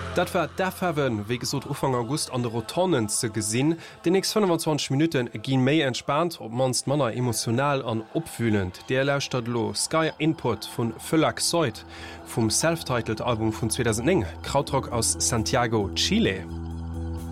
Dat war derwen wie gesot Ufang August an der Rotonnen ze gesinn. Den nächst 25 Minuten ginn méi entspannt, op manst Manner emotional an opfühlend. Der lauscht lo Sky Input vun Fëllack Soit vum Self-Titled Album vun 2009, Krautrock aus Santiago, Chile.